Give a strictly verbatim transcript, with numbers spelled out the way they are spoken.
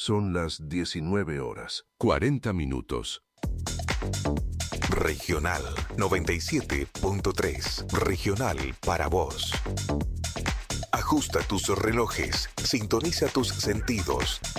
Son las diecinueve horas. cuarenta minutos. Regional noventa y siete punto tres. Regional para vos. Ajusta tus relojes, sintoniza tus sentidos,